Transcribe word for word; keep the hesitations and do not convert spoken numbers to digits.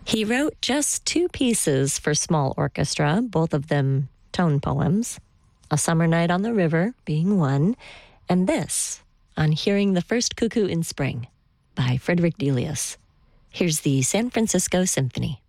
He wrote just two pieces for small orchestra, both of them tone poems, A Summer Night on the River being one, and this, On Hearing the First Cuckoo in Spring, by Frederick Delius. Here's the San Francisco Symphony.